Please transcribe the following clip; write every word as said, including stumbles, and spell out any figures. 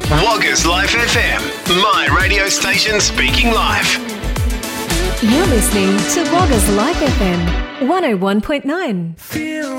Woggers Life F M, my radio station speaking live. You're listening to Woggers Life F M one oh one point nine.